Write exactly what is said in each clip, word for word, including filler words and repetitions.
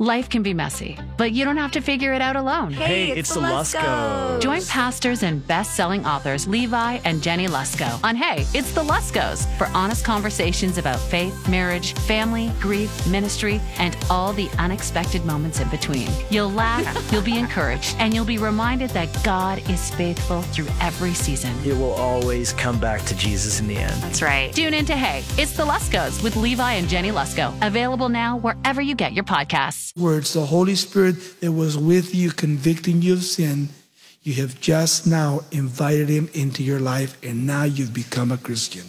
Life can be messy, but you don't have to figure it out alone. Hey, it's, it's the Luskos. Join pastors and best-selling authors Levi and Jenny Lusko on Hey, It's the Luskos for honest conversations about faith, marriage, family, grief, ministry, and all the unexpected moments in between. You'll laugh, you'll be encouraged, and you'll be reminded that God is faithful through every season. It will always come back to Jesus in the end. That's right. Tune in to Hey, It's the Luskos with Levi and Jenny Lusko. Available now wherever you get your podcasts. Where it's the Holy Spirit that was with you, convicting you of sin. You have just now invited him into your life, and now you've become a Christian.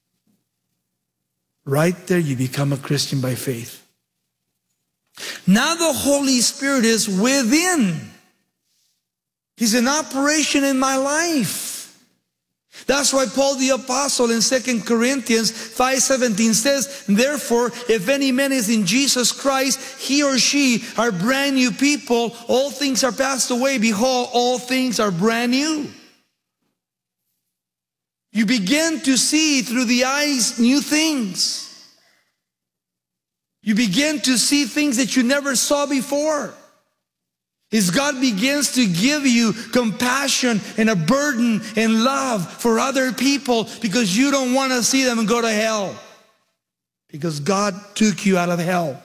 Right there, you become a Christian by faith. Now the Holy Spirit is within. He's in operation in my life. That's why Paul the Apostle in Second Corinthians five seventeen says, therefore, if any man is in Jesus Christ, he or she are brand new people. All things are passed away. Behold, all things are brand new. You begin to see through the eyes new things. You begin to see things that you never saw before. As God begins to give you compassion and a burden and love for other people because you don't want to see them go to hell. Because God took you out of hell.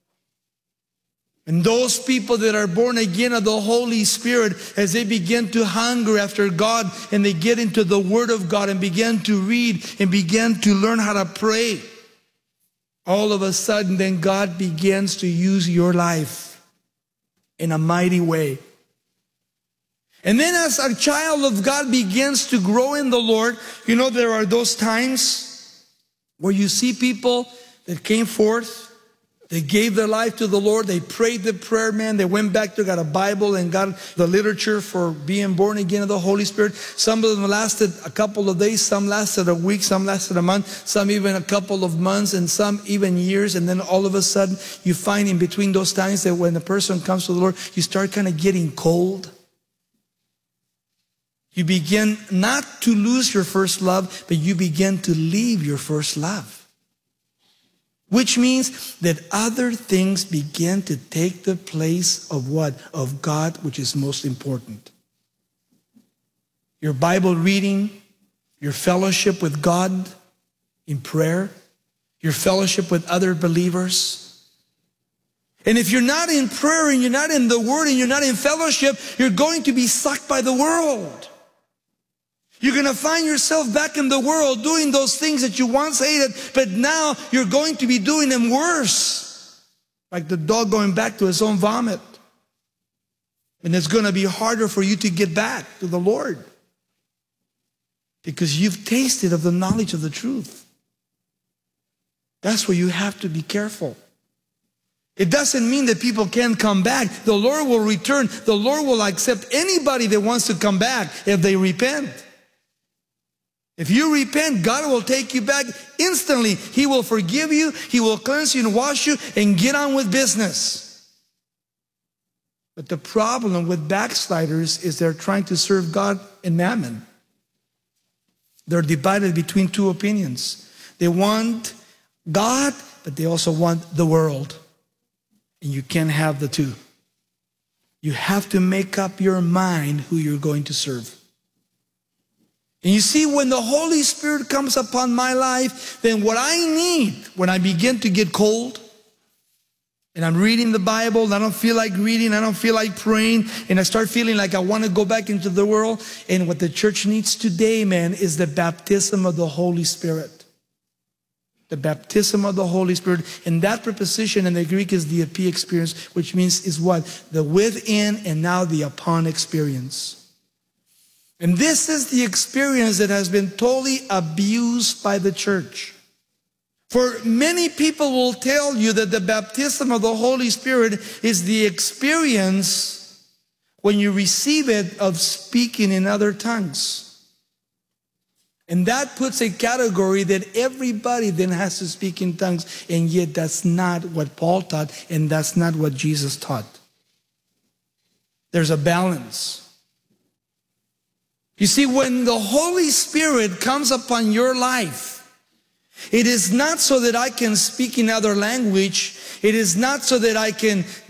And those people that are born again of the Holy Spirit, as they begin to hunger after God and they get into the Word of God and begin to read and begin to learn how to pray, all of a sudden then God begins to use your life in a mighty way. And then as a child of God begins to grow in the Lord, you know, there are those times where you see people that came forth, they gave their life to the Lord, they prayed the prayer, man, they went back to got a Bible and got the literature for being born again of the Holy Spirit. Some of them lasted a couple of days, some lasted a week, some lasted a month, some even a couple of months, and some even years. And then all of a sudden, you find in between those times that when the person comes to the Lord, you start kind of getting cold. You begin not to lose your first love, but you begin to leave your first love. Which means that other things begin to take the place of what? Of God, which is most important. Your Bible reading, your fellowship with God in prayer, your fellowship with other believers. And if you're not in prayer and you're not in the Word and you're not in fellowship, you're going to be sucked by the world. You're going to find yourself back in the world doing those things that you once hated, but now you're going to be doing them worse. Like the dog going back to his own vomit. And it's going to be harder for you to get back to the Lord. Because you've tasted of the knowledge of the truth. That's where you have to be careful. It doesn't mean that people can't come back. The Lord will return. The Lord will accept anybody that wants to come back if they repent. If you repent, God will take you back instantly. He will forgive you. He will cleanse you and wash you and get on with business. But the problem with backsliders is they're trying to serve God and mammon. They're divided between two opinions. They want God, but they also want the world. And you can't have the two. You have to make up your mind who you're going to serve. And you see, when the Holy Spirit comes upon my life, then what I need when I begin to get cold, and I'm reading the Bible, and I don't feel like reading, I don't feel like praying, and I start feeling like I want to go back into the world, and what the church needs today, man, is the baptism of the Holy Spirit. The baptism of the Holy Spirit. And that preposition in the Greek is the epi experience, which means is what? The within and now the upon experience. And this is the experience that has been totally abused by the church. For many people will tell you that the baptism of the Holy Spirit is the experience when you receive it of speaking in other tongues. And that puts a category that everybody then has to speak in tongues. And yet that's not what Paul taught, and that's not what Jesus taught. There's a balance. You see, when the Holy Spirit comes upon your life, it is not so that I can speak in other language. It is not so that I can